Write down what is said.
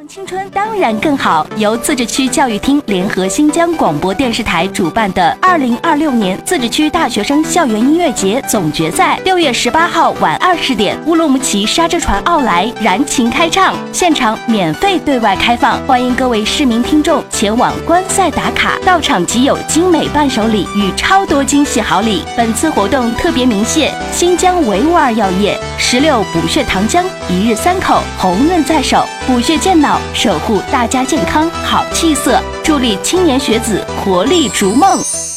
青春当然更好。由自治区教育厅联合新疆广播电视台主办的2026年自治区大学生校园音乐节总决赛，6月18号晚20点，乌鲁木齐沙之船奥莱燃情开唱，现场免费对外开放，欢迎各位市民听众前往观赛打卡，到场即有精美伴手礼与超多惊喜好礼。本次活动特别鸣谢新疆维吾尔药业、16补血糖浆、1日3口、红润在手、补血健脑，守护大家健康好气色，助力青年学子活力逐梦。